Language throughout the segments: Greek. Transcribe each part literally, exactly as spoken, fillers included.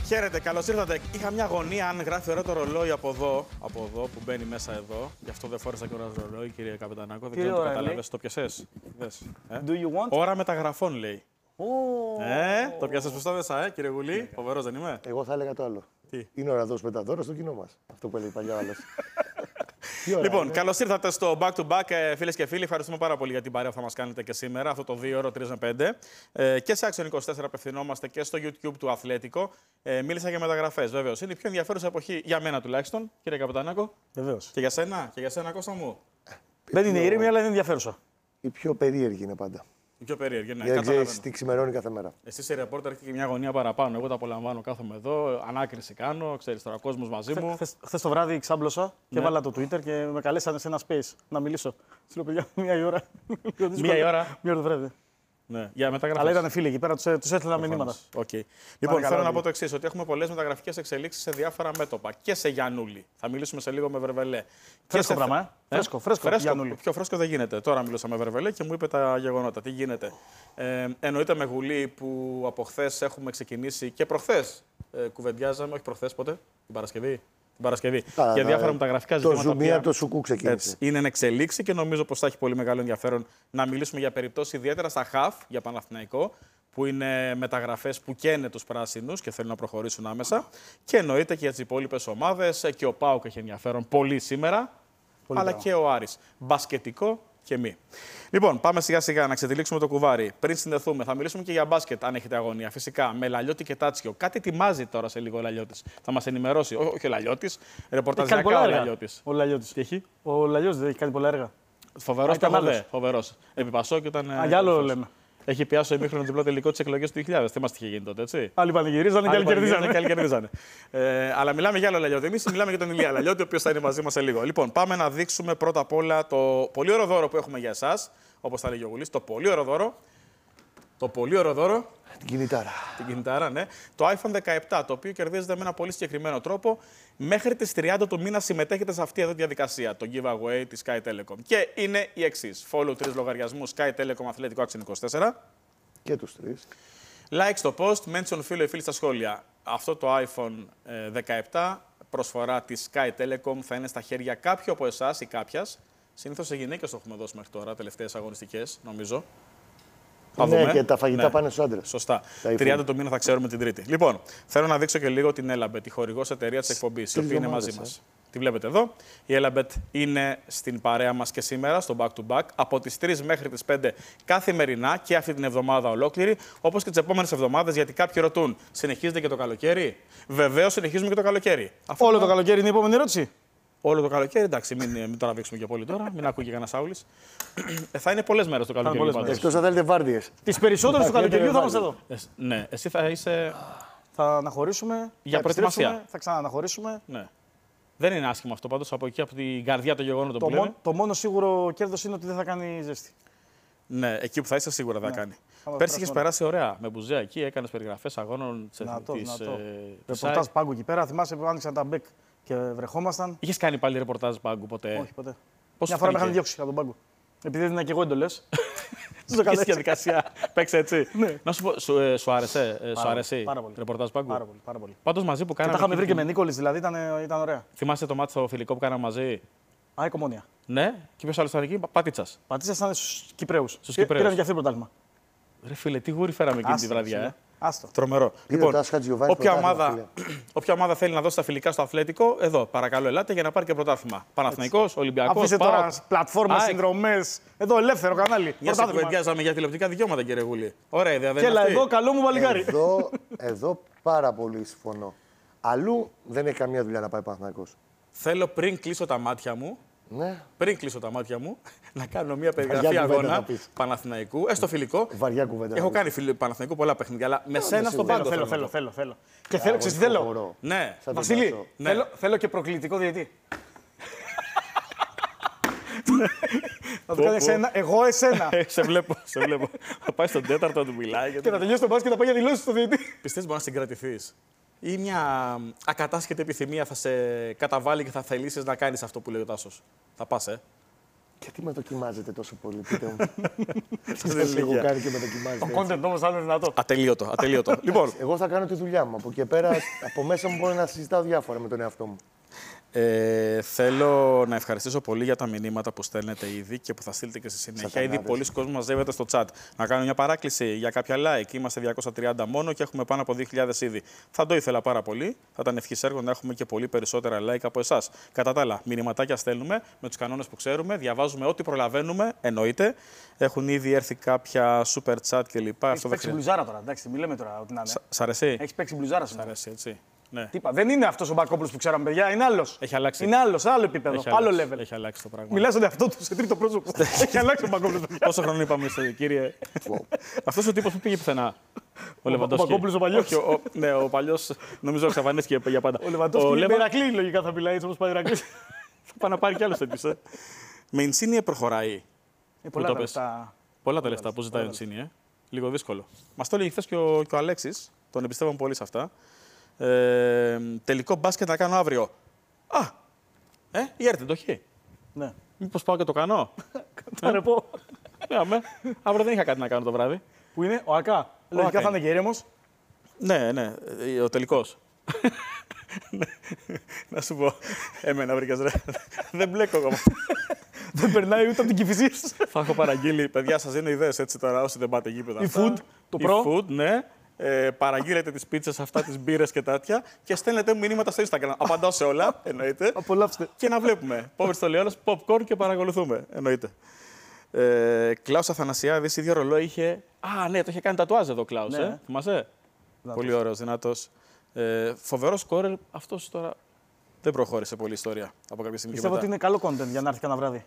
Χαίρετε, καλώς ήρθατε. Είχα μια αγωνία αν γράφει ωραίο το ρολόι από εδώ, από εδώ που μπαίνει μέσα εδώ. Γι' αυτό δεν φόρεσα και ωραίο ρολόι, κύριε Καπετανάκο. Δεν ξέρω αν το κατάλαβες. Το πιασες. Ε? Do you want? Ώρα μεταγραφών, λέει. Oh. Ε, το πιάσες σωστά μέσα, ε, κύριε Γουλή. Φοβερός δεν είμαι. Εγώ θα έλεγα το άλλο. Τι? Είναι ώρα να δώσουμε τα δώρα στο κοινό μας. Αυτό που έλεγε παλιά ο άλλος. Λοιπόν, καλώς ήρθατε στο Back to Back, φίλες και φίλοι. Ευχαριστούμε πάρα πολύ για την παρέα που θα μας κάνετε και σήμερα, αυτό το δύο ώρο τρία με πέντε. Ε, και σε Action είκοσι τέσσερα απευθυνόμαστε και στο YouTube του Αθλέτικο. Ε, μίλησα για μεταγραφές, βεβαίως. Είναι η πιο ενδιαφέρουσα εποχή για μένα τουλάχιστον, κύριε Καπετανάκο. Βεβαίως. Και για σένα, και για σένα, Κώστα μου. Δεν είναι ήρεμη, αλλά είναι ενδιαφέρουσα. Η πιο περίεργη είναι πάντα. Η πιο περίεργη, ναι. Δεν ξέρεις τι ξημερώνει κάθε μέρα. Εσύ σε ρεπόρτερ έχετε και μια γωνία παραπάνω. Εγώ τα απολαμβάνω, κάθομαι εδώ, ανάκριση κάνω, ξέρεις τώρα, ο κόσμος μαζί μου. Χθες το βράδυ ξάμπλωσα και Ναι. βάλα το Twitter και με καλέσανε σε ένα space να μιλήσω. Σου λέω, παιδιά, μία η ώρα. Μία η ώρα. Μία ώρα το βράδυ. Ναι, για μεταγραφές. Αλλά ήταν φίλοι εκεί πέρα, τους έστειλα μηνύματα. Okay. Λοιπόν, καλά, θέλω να ναι. πω το εξής, ότι έχουμε πολλές μεταγραφικές εξελίξεις σε διάφορα μέτωπα. Και σε Γιαννούλη. Θα μιλήσουμε σε λίγο με Βερβελέ. Φρέσκο και σε... πράγμα, ε. Φρέσκο, φρέσκο, φρέσκο Γιαννούλη. Πιο φρέσκο δεν γίνεται. Τώρα μιλούσα με Βερβελέ και μου είπε τα γεγονότα. Τι γίνεται. Ε, εννοείται με Γουλή που από χθες έχουμε ξεκινήσει και προχθές ε, κουβεντιάζαμε, όχι προχθές ποτέ, την Παρασκευή. Την Παρασκευή. Τα, για διάφορα μεταγραφικά το ζητήματα. Το ζουμί από το Σουκού ξεκίνησε. Έτσι, είναι εν εξελίξη και νομίζω πως θα έχει πολύ μεγάλο ενδιαφέρον να μιλήσουμε για περιπτώσεις ιδιαίτερα στα χαφ για Παναθηναϊκό, που είναι μεταγραφές που καίνε τους πράσινους και θέλουν να προχωρήσουν άμεσα. Και εννοείται και για τις υπόλοιπες ομάδες. Και ο ΠΑΟΚ έχει ενδιαφέρον πολύ σήμερα, πολύ αλλά πράγμα. Και ο Άρης. Μπασκετικό και μη. Λοιπόν, πάμε σιγά σιγά να ξετυλίξουμε το κουβάρι. Πριν συνδεθούμε, θα μιλήσουμε και για μπάσκετ, αν έχετε αγωνία. Φυσικά, με Λαλιώτη και Τάτσιο. Κάτι ετοιμάζει τώρα σε λίγο ο Λαλιώτης. Θα μας ενημερώσει. Ό, όχι ο Λαλιώτης, ρεπορταζιακά ο Λαλιώτης. Ο Λαλιώτης. Τι έχει? Ο Λαλιώτης δεν έχει κάνει πολλά έργα. Φοβερός τραγουδέ. Φοβερός. Επί Πασόκ ήταν. Α, για άλλο λέμε. Έχει πιάσει το ημίχρονο διπλό τελικό της εκλογές του δύο χιλιάδες. Τι μας είχε γίνει τότε, έτσι. Άλλοι πανηγυρίζανε και άλλοι κερδίζανε. Και άλλοι κερδίζανε. ε, αλλά μιλάμε για άλλο Λαλιώτη. Εμείς μιλάμε για τον Ηλία Λαλιώτη, ο οποίος θα είναι μαζί μας σε λίγο. Λοιπόν, πάμε να δείξουμε πρώτα απ' όλα το πολύ ωραίο δώρο που έχουμε για εσάς. Όπως θα λέγει ο Γουλής, το πολύ ωραίο δώρο. Το πολύ ωραίο δώρο. Την κινητάρα. Την κινητάρα, ναι. Το άιφον δεκαεπτά, το οποίο κερδίζεται με ένα πολύ συγκεκριμένο τρόπο. Μέχρι τις τριάντα του μήνα συμμετέχετε σε αυτή εδώ τη διαδικασία, το giveaway της Sky Telecom. Και είναι η εξής. Follow τρεις λογαριασμούς Sky Telecom Αθλητικό Action είκοσι τέσσερα. Και τους τρεις. Like στο post, mention φίλο ή φίλη στα σχόλια. Αυτό το άιφον δεκαεπτά, προσφορά της Sky Telecom, θα είναι στα χέρια κάποιου από εσάς ή κάποιας. Συνήθως σε γυναίκες το έχουμε δώσει μέχρι τώρα, τελευταίες αγωνιστικές, νομίζω. Ναι, και τα φαγητά ναι. πάνε στους άντρες. Σωστά. τριάντα το μήνα θα ξέρουμε την Τρίτη. Λοιπόν, θέλω να δείξω και λίγο την Elabet, τη χορηγός εταιρεία της εκπομπής, η οποία είναι μαζί μας. Ε. Τη βλέπετε εδώ. Η Elabet είναι στην παρέα μας και σήμερα, στο Back to Back, από τις τρεις μέχρι τις πέντε καθημερινά και αυτή την εβδομάδα ολόκληρη, όπως και τις επόμενες εβδομάδες, γιατί κάποιοι ρωτούν, συνεχίζεται και το καλοκαίρι? Βεβαίως, συνεχίζουμε και το καλοκαίρι. Αυτό όλο το καλοκαίρι είναι η επόμενη ερώτηση. Όλο το καλοκαίρι, εντάξει, μην, μην το αναδείξουμε και πολύ τώρα, μην ακούει και κανένα Σάουλη. θα είναι πολλές μέρες το καλοκαίρι. Εκτός αν θέλετε βάρδιες. Τις περισσότερες του καλοκαιριού θα είμαστε εδώ. Ε, ναι, εσύ θα είσαι. Θα αναχωρήσουμε. Για προετοιμασία. Θα ξαναναχωρήσουμε. Ναι. Δεν είναι άσχημο αυτό πάντως από εκεί, από την καρδιά των γεγονότων που λέμε. Το μόνο σίγουρο κέρδος είναι ότι δεν θα κάνει ζέστη. Ναι, εκεί που θα είσαι σίγουρα δεν θα κάνει. Πέρσι είχες περάσει ωραία με Μπουζέα εκεί, έκανες περιγραφές αγώνων της Εθνικής. Ρεπορτάζ πάγκου εκεί πέρα. Θυμάσαι που άνοιξαν τα μπεκ και βρεχόμασταν. Είχες κάνει πάλι ρεπορτάζ πάγκου ποτέ? Όχι, ποτέ. Πώς μια φορά με είχαν διώξει από τον πάγκο. Επειδή έδινα και εγώ εντολές. Σου έκανε διαδικασία. Παίξε έτσι. Ναι. Να σου πω, σου, ε, σου άρεσε, ε, σου άρεσε ρεπορτάζ πάγκου? Πάρα πολύ. Πάρα πολύ. Πάντως μαζί που κάναμε. Και τα είχαμε βρει και με Νίκολης, δηλαδή ήταν, ήταν ωραία. Θυμάσαι το μάτι στο φιλικό που κάναμε μαζί? Α, η Κομμόνια. Ναι, και ποιος άλλος ήταν εκεί? Πατίτσας. Πατίτσας ήταν στους Κυπραίους. Στους Κυπραίους. Πήραν και αυτή πρωτάθλημα. Ρε φίλε, τι γούρι φέραμε εκείνη τη βραδιά, ε. Άστο. Τρομερό. Λοιπόν, όποια ομάδα, όποια ομάδα θέλει να δώσει τα φιλικά στο Αθλέτικο, εδώ παρακαλώ ελάτε για να πάρει και πρωτάθλημα. Παναθηναϊκός, Ολυμπιακός. Αφήστε τώρα πλατφόρμες, συνδρομές. Εδώ ελεύθερο κανάλι. Για να κουβεντιάζαμε για τηλεοπτικά δικαιώματα, κύριε Γουλή. Ωραία ιδέα, δεν είναι? Και εδώ, καλό μου βαλικάρι. Εδώ, εδώ πάρα πολύ συμφωνώ. Αλλού δεν έχει καμία δουλειά να πάει Παναθηναϊκός. Θέλω πριν κλείσω τα μάτια μου. Ναι. Πριν κλείσω τα μάτια μου, να κάνω μια περιγραφή αγώνα Παναθηναϊκού, έστω φιλικό. Βαριά κουβέντα. Έχω κάνει Παναθηναϊκού πολλά παιχνίδια, αλλά με σένα στον πάγκο. Θέλω, θέλω, θέλω, θέλω. Και θέλω, ξέρεις τι θέλω? Ναι. Βασίλη, θέλω και προκλητικό διαιτή. Θα το κάνει εσένα, εγώ εσένα. Σε βλέπω, σε βλέπω. Θα πάει στον τέταρτο, του μιλάει. Και να τελειώσει τον μπάσκετ και να πάει για δηλώσεις στο διαιτή. Πιστεύεις μπορεί να συγκρατηθείς? Ή μια ακατάσχετη επιθυμία θα σε καταβάλει και θα θελήσεις να κάνεις αυτό που λέει ο Τάσος? Θα πας, ε. Και τι με δοκιμάζετε τόσο πολύ, πείτε μου. Δεν λίγο κάνει και με δοκιμάζετε. Το content όμως θα είναι δυνατό. Ατελείωτο, ατελείωτο. Λοιπόν, Εγώ θα κάνω τη δουλειά μου. Από εκεί πέρα, από μέσα μου μπορώ να συζητάω διάφορα με τον εαυτό μου. Ε, θέλω να ευχαριστήσω πολύ για τα μηνύματα που στέλνετε ήδη και που θα στείλετε και στη συνέχεια. Σατανάδες. Ήδη πολλοί κόσμοι μαζεύεται στο chat. Να κάνω μια παράκληση για κάποια like. Είμαστε διακόσια τριάντα μόνο και έχουμε πάνω από δύο χιλιάδες ήδη. Θα το ήθελα πάρα πολύ. Θα ήταν ευχής έργο να έχουμε και πολύ περισσότερα like από εσάς. Κατά τα άλλα, μηνυματάκια στέλνουμε με τους κανόνες που ξέρουμε. Διαβάζουμε ό,τι προλαβαίνουμε, εννοείται. Έχουν ήδη έρθει κάποια super chat κλπ. Έχεις παίξει μπλουζάρα τώρα, εντάξει, μην λέμε τώρα ότι να είναι. Σ' αρέσει. Έχεις παίξει μπλουζάρα Σ' σήμερα. αρέσει, έτσι. Ναι. Τι είπα, δεν είναι αυτός ο Μπακόπουλος που ξέραμε, παιδιά, είναι άλλος. Έχει αλλάξει. Είναι άλλος, άλλο επίπεδο, Έχει άλλο αλλάξει. level. Έχει αλλάξει το πράγμα. Μιλάς στον εαυτό του σε τρίτο πρόσωπο. Έχει αλλάξει ο Μπακόπουλος. Πόσο χρόνο είπαμε, είστε, κύριε. Αυτός ο τύπος που πήγε πουθενά. Ο Λεβαντόφσκι. ο Μπακόπουλος ο παλιός. Όχι, ο, ναι, ο παλιός νομίζω εξαφανίστηκε για πάντα. Ο Λεβαντόφσκι είναι Λεβα- Ηρακλή, λογικά θα μιλάει έτσι όπως πάει Ηρακλή. Θα πάει να πάρει κι άλλους τέτοιους. Ε. Με Insigne προχωράει. Ε, πολλά το τα πες. λεφτά. Πολλά τα λεφτά που ζητάει ο Insigne. Ε. Λίγο δύσκολο. Μας το έλεγε χθες και ο, και ο Αλέξης. Τον εμπιστεύομαι πολύ σε αυτά. Ε, τελικό μπάσκετ να κάνω αύριο. Α! Ε, η έρθει το έχει. Ναι. Μήπως πάω και το κάνω. Θα ρε πω. Ναι, αμέ. Αύριο δεν είχα κάτι να κάνω το βράδυ. Που είναι ο Ακά. Λογικά Ακά θα είναι και ήρεμος. Ναι, ναι, ε, ο τελικός. Να σου πω, εμένα βρήκες ρε. Δεν μπλέκω εγώ. Δεν περνάει ούτε από την Κηφισίας. Θα έχω παραγγείλει, παιδιά, σας δίνω ιδέες έτσι τώρα, όσοι δεν πάτε γήπεδα. Η αυτά. food, το Η προ. food, ναι. Ε, παραγγείλετε τις πίτσες αυτά, τις μπύρες και τέτοια και στέλνετε μου μηνύματα στο Instagram. Απαντάω σε όλα, εννοείται. Απολαύστε. Και να βλέπουμε. Πόβερ στο Λεώνας, popcorn και παρακολουθούμε, εννοείται. Ε, Κλάους Αθανασιάδης, ίδιο ρολόι είχε. Α, ναι, το είχε κάνει τατουάζ εδώ, Κλάους, Ναι. ε. Θυμάσαι. Πολύ ωραίος, δυνατός. Ε, φοβερός σκόρερ, αυτός τώρα δεν προχώρησε πολύ ιστορία από κάποια στιγμή. Πιστεύω και ότι μετά. είναι καλό content για να έρθει κανένα βράδυ.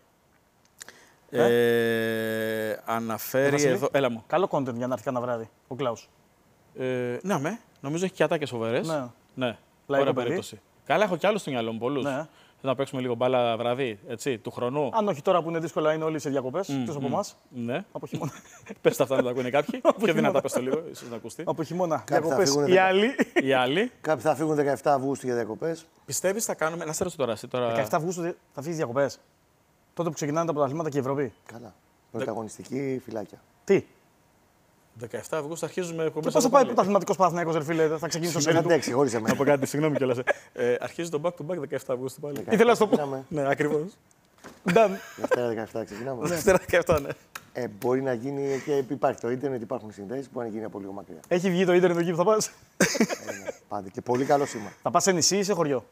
Ε, αναφέρει Βασίλη. εδώ. Έλα μου. Καλό content για να έρθει κανένα βράδυ. Ο Κλάους. Ε, ναι, με. Νομίζω έχει και ατάκες φοβερές. Ναι. Ναι. Λαϊκό Ωραία παιδί. περίπτωση. Καλά, έχω κι άλλους στο μυαλό μου, πολλούς. Ναι. Θες να παίξουμε λίγο μπάλα βράδυ, έτσι, του χρονού. Αν όχι τώρα που είναι δύσκολα, είναι όλοι σε διακοπές, εκτός από εμάς. Ναι. Από χειμώνα. Πες τα αυτά να τα ακούνε κάποιοι. Πιο δυνατά πες το λίγο, ίσως να ακουστεί. Από χειμώνα. Κάποιοι θα Διακοπές. φύγουνε Οι δεκα- άλλοι. Οι άλλοι. Κάποιοι θα φύγουν δεκαεφτά Αυγούστου για διακοπές. Πιστεύεις θα κάνουμε. Να σε ρωτήσω τώρα. Εσύ, τώρα... δεκαεφτά Αυγούστου θα φύγει διακοπές. Τότε που ξεκινάνε τα πρωταθλήματα και η Ευρώπη. Καλά. Πρωταγωνιστική φυλάκια. Τι. δεκαεφτά Αυγούστου αρχίζουμε εκπομπές. Και πώς θα πάει ο πρωταθληματικός Παναθηναϊκός, ρε φίλε, θα ξεκινήσει το Δεν σερί του. αντέξει, χωρίς εμένα. Να πω κάτι, συγγνώμη κιόλας. Ε, αρχίζει το back to back δεκαεφτά Αυγούστου πάλι. Ήθελα να σου το πω. Ξεκινάμε. Ναι, ακριβώς. Done. Δευτέρα δεκαεφτά ξεκινάμε. Δευτέρα δεκαεφτά, ναι. Ε, μπορεί να γίνει και υπάρχει το ίντερνετ, υπάρχουν συνδέσεις, μπορεί να γίνει από λίγο μακριά. Έχει βγει το ίντερνετ εκεί που θα πας. Ε, ναι, πάντα. Και πολύ καλό σήμα. Θα πας σε νησί ή σε χωριό.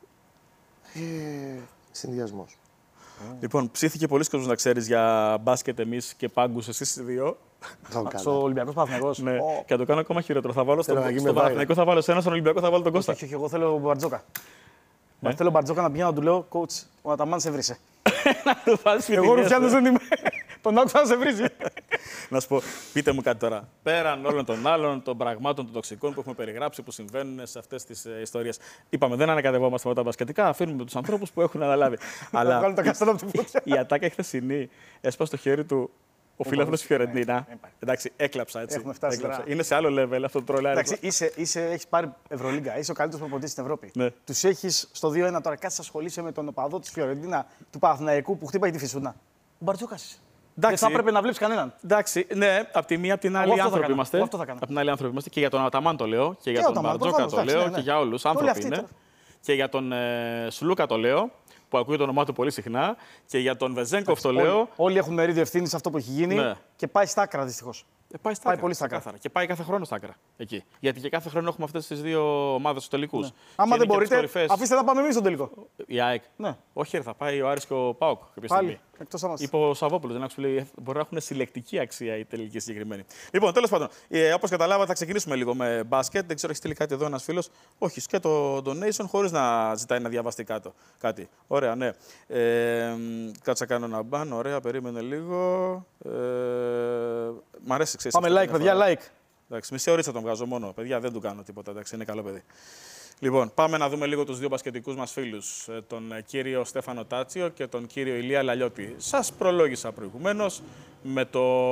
Ε, Συνδυασμός. Λοιπόν, ψήθηκε πολλοί κόσμος να ξέρεις για μπάσκετ εμείς και πάγκους εσείς οι δύο. Καλό, Στο καλά. Ολυμπιακός Παναθηναϊκός. Ναι. Ω, Και θα το κάνω ακόμα χειρότερο. Θα βάλω Θέλω να στον γίνει στο viral. Παναθηναϊκό θα βάλω σε ένα, στον Ολυμπιακό θα βάλω τον Κώστα. όχι, όχι, εγώ θέλω Μπαρτζόκα. Ναι. Θέλω Μπαρτζόκα να πηγαίνω να του λέω, coach, ο Αταμάν σε βρήσε. Το βάζεις Εγώ φοιτηνιές, Ρουφιάνος ναι. δεν είμαι. Τον άκουσα να σε βρίζει. Να σου πω, πείτε μου κάτι τώρα. Πέραν όλων των άλλων, των πραγμάτων, των τοξικών που έχουμε περιγράψει, που συμβαίνουν σε αυτές τις ε, ιστορίες. Είπαμε, δεν ανακατευόμαστε με τα μπασκετικά, αφήνουμε τους ανθρώπους που έχουν αναλάβει. Να Αλλά βγάλουν τα καστάνα από τη φωτιά. η ατάκα χθεσινή έσπασε το χέρι του ο φίλαθλος της Φιωρεντίνα. Εντάξει, έκλαψα έτσι. Έχουμε φτάσει Έκλαψα. τώρα. Είναι σε άλλο level αυτό το τρολάρισμα. Εντάξει, είσαι, είσαι, έχεις πάρει Ευρωλίγκα, είσαι ο καλύτερος προπονητής στην Ευρώπη. Ναι. Τους έχεις στο δύο ένα τώρα, κάτσε ασχολείσαι με τον οπαδό της Φιωρεντίνα, του Παναθηναϊκού που χτύπαγε τη φυσούνα. Ο Μπαρτζόκας είσαι. Δεν Εντάξει. θα έπρεπε να βλέπεις κανέναν. Εντάξει, ναι, απ' τη μία, απ' την άλλη αυτό θα άνθρωποι έκανα. είμαστε. Εγώ αυτό θα έκανα. Απ' την άλλη άνθρωποι είμαστε. Και για τον Αταμάν το λέω, και για Και τον ο Αταμάν, Μπαρτζόκα το προφανώς, λέω, εντάξει, ναι, και ναι. για όλους. Όλοι Άνθρωποι αυτοί είναι. τώρα. Και για τον ε, Σλούκα το λέω, που ακούει το όνομά του πολύ συχνά. Και για τον Βεζέγκοφ το λέω. Όλοι, όλοι έχουν μερίδιο ευθύνη σε αυτό που έχει γίνει Ναι. και πάει στα άκρα δυστυχώς. Ε, πάει στα Πάει άκρα, πολύ στα άκρα. ξεκάθαρα. Και πάει κάθε χρόνο στα άκρα. Εκεί. Γιατί και κάθε χρόνο έχουμε αυτές τις δύο ομάδες στους τελικούς. Άμα δεν μπορείτε, αφήστε να πάμε εμείς στον τελικό. Η ΑΕΚ. Ναι. Όχι, ρε, θα πάει ο Άρης και ο ΠΑΟΚ κάποια Πάλι, στιγμή. εκτός από μας. Είπε ο Σαββόπουλος, δεν άκουσα, λέει, μπορεί να έχουν συλλεκτική αξία οι τελικοί συγκεκριμένοι. Λοιπόν, τέλος πάντων, ε, όπως καταλάβατε, θα ξεκινήσουμε λίγο με μπάσκετ. Δεν ξέρω, έχει στείλει κάτι εδώ ένας φίλος. Όχι, σκέτο donation χωρίς να ζητάει να διαβαστεί κάτω. Κάτι. Ωραία, ναι. Ε, κάτσα κάνω ένα μπαν, ωραία, περίμενε λίγο. Ε, μ' αρέσει, ξέρεις. Πάμε αυτή like, την παιδιά, διαφορά. like. Εντάξει, μισή ωρίτσα τον βγάζω μόνο. Παιδιά, δεν του κάνω τίποτα. Εντάξει, είναι καλό παιδί. Λοιπόν, πάμε να δούμε λίγο τους δύο μπασκετικούς μας φίλους, ε, τον ε, κύριο Στέφανο Τάτσιο και τον κύριο Ηλία Λαλιώτη. Σας προλόγησα προηγουμένως με το